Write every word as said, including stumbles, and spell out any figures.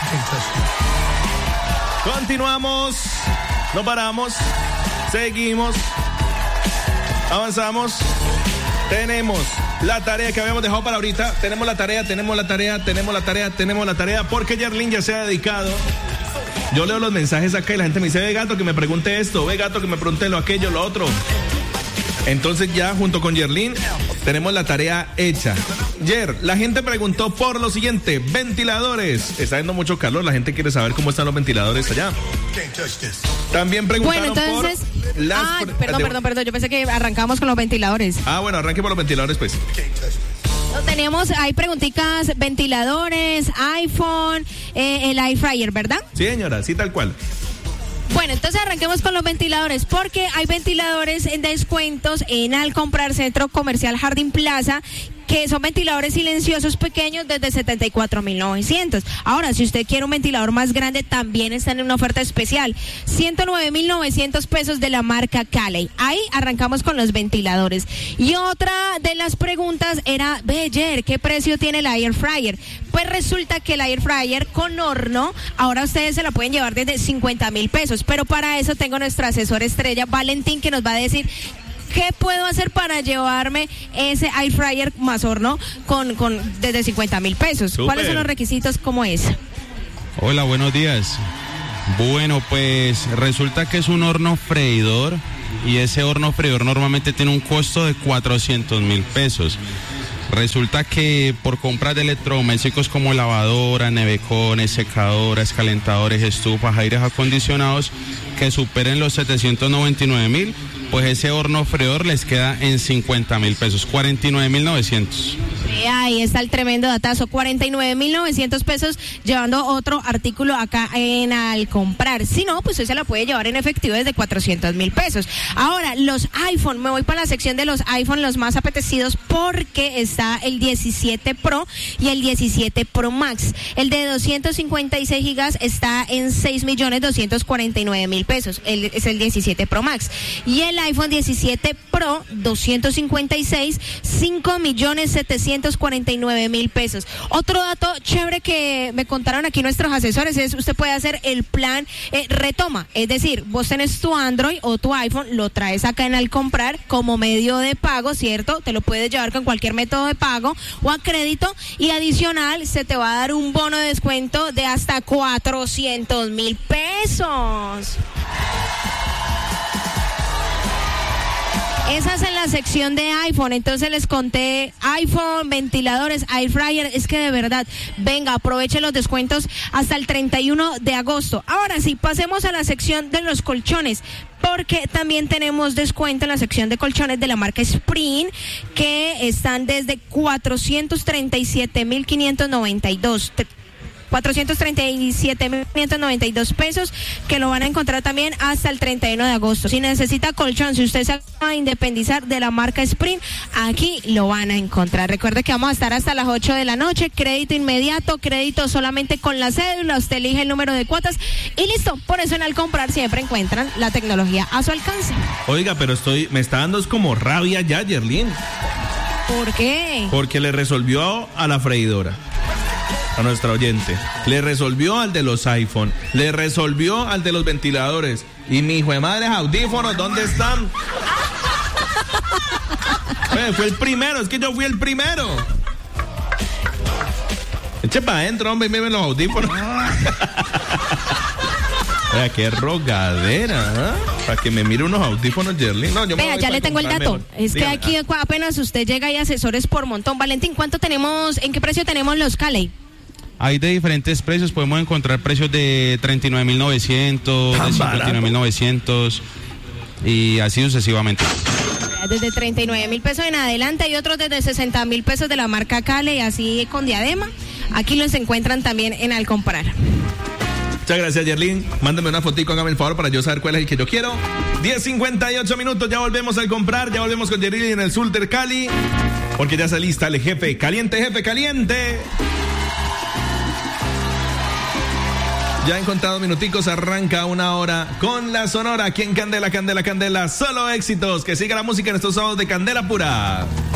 Continuamos, no paramos, seguimos, avanzamos. Tenemos la tarea que habíamos dejado para ahorita. Tenemos la tarea, tenemos la tarea, tenemos la tarea, tenemos la tarea, porque Yerlin ya se ha dedicado. Yo leo los mensajes acá y la gente me dice, ve gato que me pregunte esto, ve gato que me pregunte lo aquello, lo otro. Entonces ya junto con Yerlin tenemos la tarea hecha. Yer, la gente preguntó por lo siguiente, ventiladores. Está haciendo mucho calor, la gente quiere saber cómo están los ventiladores allá. También preguntaron bueno, entonces, por las... Ah, perdón, perdón, perdón, yo pensé que arrancamos con los ventiladores. Ah, bueno, arranque por los ventiladores, pues. Tenemos, hay preguntitas, ventiladores, iPhone, eh, el air fryer, ¿verdad? Sí, señora, sí, tal cual. Bueno, entonces arranquemos con los ventiladores, porque hay ventiladores en descuentos en Al Comprar Centro Comercial Jardín Plaza, que son ventiladores silenciosos pequeños desde setenta y cuatro mil novecientos. Ahora, si usted quiere un ventilador más grande, también están en una oferta especial. ciento nueve mil novecientos pesos de la marca Caley. Ahí arrancamos con los ventiladores. Y otra de las preguntas era, Beyer, ¿qué precio tiene el air fryer? Pues resulta que el air fryer con horno, ahora ustedes se la pueden llevar desde cincuenta mil pesos. Pero para eso tengo nuestro asesor estrella, Valentín, que nos va a decir ¿qué puedo hacer para llevarme ese air fryer más horno con, con desde cincuenta mil pesos? Super. ¿Cuáles son los requisitos? ¿Cómo es? Hola, buenos días. Bueno, pues resulta que es un horno freidor y ese horno freidor normalmente tiene un costo de cuatrocientos mil pesos. Resulta que por compras de electrodomésticos como lavadoras, nevecones, secadoras, calentadores, estufas, aires acondicionados que superen los setecientos noventa y nueve mil, pues ese horno freidor les queda en cincuenta mil pesos, cuarenta y nueve mil novecientos. Ahí está el tremendo datazo, cuarenta y nueve mil novecientos pesos, llevando otro artículo acá en Al Comprar. Si no, pues usted se la puede llevar en efectivo desde cuatrocientos mil pesos. Ahora, los iPhone, me voy para la sección de los iPhone, los más apetecidos, porque está el diecisiete Pro y el diecisiete Pro Max. El de doscientos cincuenta y seis gigas está en seis millones doscientos cuarenta y nueve mil pesos, el, es el diecisiete Pro Max. Y el iPhone diecisiete Pro doscientos cincuenta y seis, cinco millones setecientos cuarenta y nueve mil pesos. Otro dato chévere que me contaron aquí nuestros asesores es, usted puede hacer el plan eh, retoma, es decir, vos tenés tu Android o tu iPhone, lo traes acá en Al Comprar como medio de pago, ¿cierto? Te lo puedes llevar con cualquier método de pago o a crédito, y adicional se te va a dar un bono de descuento de hasta cuatrocientos mil pesos. Esa es en la sección de iPhone. Entonces les conté iPhone, ventiladores, air fryer. Es que de verdad, venga, aproveche los descuentos hasta el treinta y uno de agosto. Ahora sí, pasemos a la sección de los colchones, porque también tenemos descuento en la sección de colchones de la marca Spring, que están desde cuatrocientos treinta y siete mil quinientos noventa y dos. cuatrocientos treinta y siete mil quinientos noventa y dos pesos, que lo van a encontrar también hasta el treinta y uno de agosto. Si necesita colchón, si usted se acaba de independizar de la marca Spring, aquí lo van a encontrar. Recuerde que vamos a estar hasta las ocho de la noche, crédito inmediato, crédito solamente con la cédula, usted elige el número de cuotas y listo. Por eso en Al Comprar siempre encuentran la tecnología a su alcance. Oiga, pero estoy, me está dando es como rabia ya, Yerlin. ¿Por qué? Porque le resolvió a la freidora, a nuestra oyente, le resolvió al de los iPhone, le resolvió al de los ventiladores, y mi hijo de madre audífonos, ¿dónde están? Oye, fue el primero, es que yo fui el primero. Eche para adentro, hombre, y miren los audífonos. Oiga, qué rogadera, ¿eh? Para que me mire unos audífonos, Yerlin. No, yo Vea, ya le tengo el dato. Mejor. Es Dígame. Que aquí apenas usted llega y asesores por montón. Valentín, ¿cuánto tenemos, en qué precio tenemos los Caley? Hay de diferentes precios, podemos encontrar precios de treinta y nueve mil novecientos, de cincuenta y nueve mil novecientos y así sucesivamente. Desde treinta y nueve mil pesos en adelante, hay otros desde sesenta mil pesos de la marca Caley, así con diadema. Aquí los encuentran también en Al Comprar. Muchas gracias, Yerlin. Mándame una fotico, hágame el favor para yo saber cuál es el que yo quiero. diez cincuenta y ocho minutos, ya volvemos Al Comprar, ya volvemos con Yerlin en el Sulter Cali, porque ya está lista el jefe caliente, jefe caliente. Ya en contados minuticos arranca una hora con la Sonora aquí en Candela, Candela, Candela. Solo éxitos. Que siga la música en estos sábados de Candela Pura.